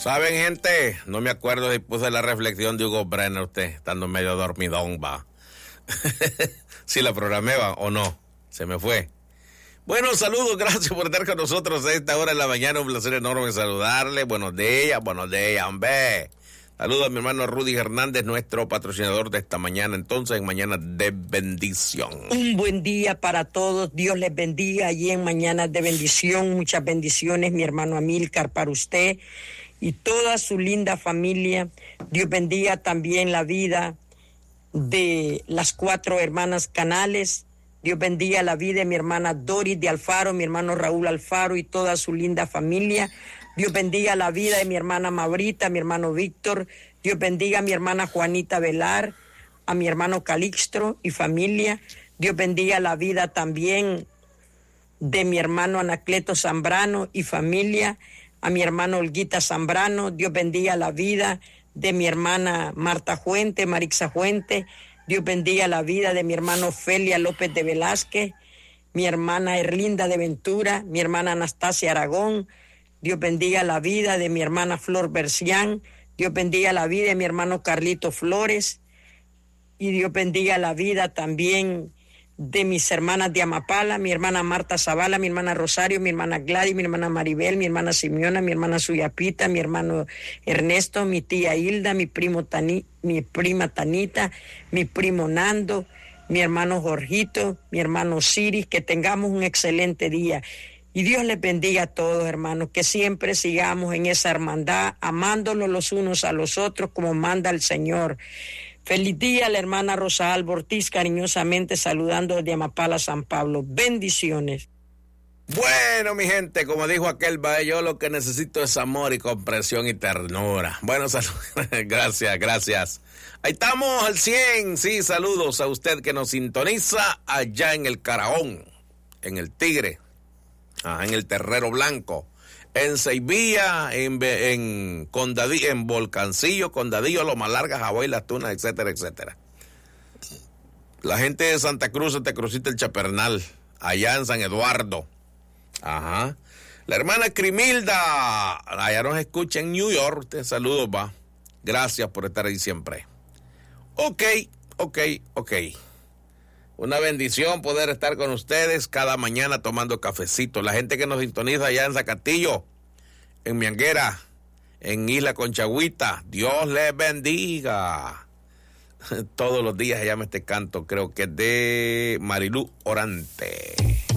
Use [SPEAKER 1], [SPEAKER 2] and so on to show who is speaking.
[SPEAKER 1] ¿Saben, gente? No me acuerdo si puse la reflexión de Hugo Brenner, usted, estando medio dormidón, va. Si la programé, va, o no. Se me fue. Bueno, saludos, gracias por estar con nosotros a esta hora de la mañana. Un placer enorme saludarle. Buenos días, hombre. Saludos a mi hermano Rudy Hernández, nuestro patrocinador de esta mañana, entonces, en Mañana de Bendición.
[SPEAKER 2] Un buen día para todos, Dios les bendiga allí en Mañana de Bendición. Muchas bendiciones, mi hermano Amílcar, para usted y toda su linda familia. Dios bendiga también la vida de las 4 hermanas Canales. Dios bendiga la vida de mi hermana Doris de Alfaro, mi hermano Raúl Alfaro y toda su linda familia. Dios bendiga la vida de mi hermana Maurita, mi hermano Víctor. Dios bendiga a mi hermana Juanita Velar, a mi hermano Calixto y familia. Dios bendiga la vida también de mi hermano Anacleto Zambrano y familia, a mi hermano Olguita Zambrano. Dios bendiga la vida de mi hermana Marta Fuente, Marixa Fuente. Dios bendiga la vida de mi hermano Felia López de Velázquez, mi hermana Erlinda de Ventura, mi hermana Anastasia Aragón. Dios bendiga la vida de mi hermana Flor Bercián. Dios bendiga la vida de mi hermano Carlito Flores. Y Dios bendiga la vida también de mis hermanas de Amapala, mi hermana Marta Zavala, mi hermana Rosario, mi hermana Gladys, mi hermana Maribel, mi hermana Simeona, mi hermana Suyapita, mi hermano Ernesto, mi tía Hilda, mi prima Tanita, mi primo Nando, mi hermano Jorgito, mi hermano Siris. Que tengamos un excelente día. Y Dios les bendiga a todos, hermanos, que siempre sigamos en esa hermandad, amándonos los unos a los otros como manda el Señor. Feliz día, la hermana Rosa Alba Ortiz, cariñosamente saludando desde Amapala, San Pablo. Bendiciones.
[SPEAKER 1] Bueno, mi gente, como dijo aquel, yo lo que necesito es amor y comprensión y ternura. Bueno, saludos, gracias. Ahí estamos al 100, sí, saludos a usted que nos sintoniza allá en el Caraón, en el Tigre. En el Terrero Blanco, en Seivía, en Condadillo, en Volcancillo, Condadillo, Loma Larga, Javoy, Las Tunas, etcétera, etcétera. La gente de Santa Cruz, Santa Cruzita, el Chapernal, allá en San Eduardo. Ajá. La hermana Crimilda, allá nos escucha en New York. Te saludos, va. Gracias por estar ahí siempre. Ok. Una bendición poder estar con ustedes cada mañana tomando cafecito. La gente que nos sintoniza allá en Zacatillo, en Mianguera, en Isla Conchagüita, Dios les bendiga. Todos los días se llama este canto, creo que es de Marilú Orante.